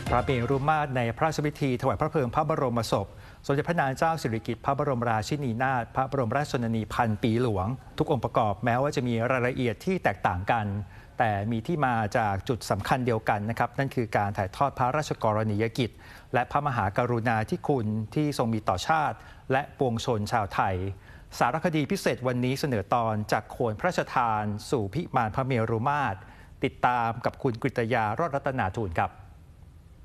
พระเมรุมาตรในพระราชพิธีถวายพระเพลิงพระบรมศพสมเด็จพระนางเจ้าสิริกิติ์พระบรมราชินีนาถพระบรมราชชนนีพันปีหลวงทุกองค์ประกอบแม้ว่าจะมีรายละเอียดที่แตกต่างกันแต่มีที่มาจากจุดสำคัญเดียวกันนะครับนั่นคือการถ่ายทอดพระราชกรณียกิจและพระมหากรุณาธิคุณที่ทรงมีต่อชาติและปวงชนชาวไทยสารคดีพิเศษวันนี้เสนอตอนจากโขนพระราชทานสู่พิมานพระเมรุมาตรติดตามกับคุณกฤตยารอดรัตนาทูลครับ